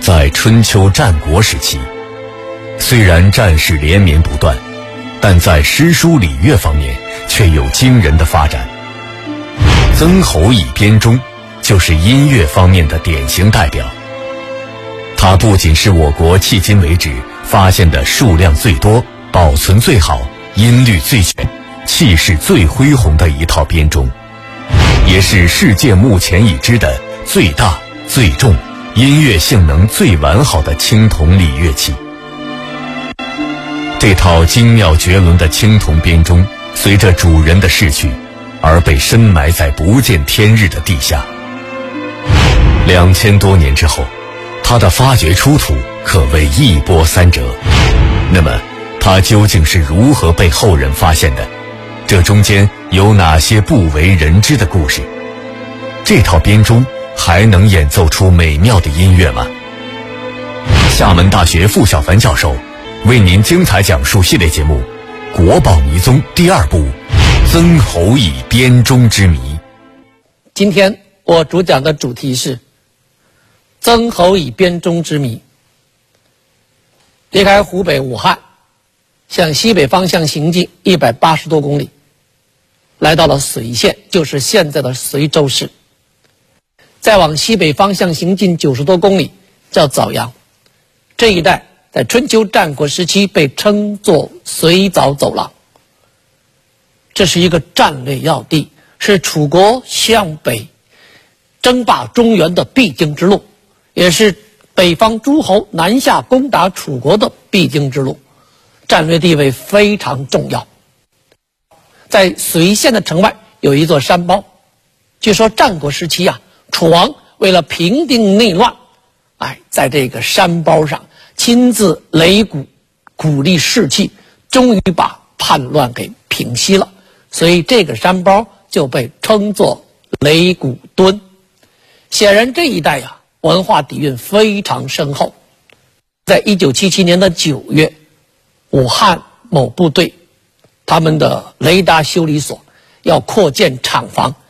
在春秋战国时期，虽然战事连绵不断，但在诗书礼乐方面却有惊人的发展。曾侯乙编钟就是音乐方面的典型代表。它不仅是我国迄今为止发现的数量最多、保存最好、音律最全、气势最恢宏的一套编钟，也是世界目前已知的最大、最重、音乐性能最完好的青铜礼乐器。这套精妙绝伦的青铜编钟，随着主人的逝去，而被深埋在不见天日的地下。2000多年之后，它的发掘出土可谓一波三折。那么，它究竟是如何被后人发现的？这中间有哪些不为人知的故事？这套编钟还能演奏出美妙的音乐吗？厦门大学傅小凡教授为您精彩讲述系列节目《国宝迷踪》第2部《曾侯乙编钟之谜》。 今天我主讲的主题是曾侯乙编钟之谜。离开湖北武汉，向西北方向行进180多公里，来到了随县，就是现在的随州市。再往西北方向行进90多公里，叫枣阳。这一带在春秋战国时期被称作随枣走廊。这是一个战略要地，是楚国向北争霸中原的必经之路，也是北方诸侯南下攻打楚国的必经之路，战略地位非常重要。在随县的城外有一座山包，据说战国时期楚王为了平定内乱，在这个山包上亲自擂鼓，鼓励士气，终于把叛乱给平息了。所以这个山包就被称作擂鼓墩。显然这一带文化底蕴非常深厚。在1977年的9月，武汉某部队他们的雷达修理所要扩建厂房，